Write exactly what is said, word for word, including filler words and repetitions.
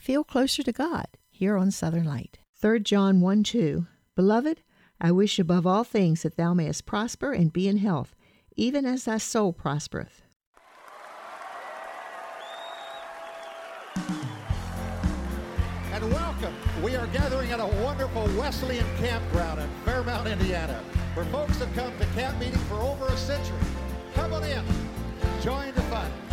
feel closer to God here on Southern Light. Third John one two, Beloved, I wish above all things that thou mayest prosper and be in health, even as thy soul prospereth. And welcome. We are gathering at a wonderful Wesleyan campground in Fairmount, Indiana, where folks have come to camp meeting for over a century. Come on in. Join the fun.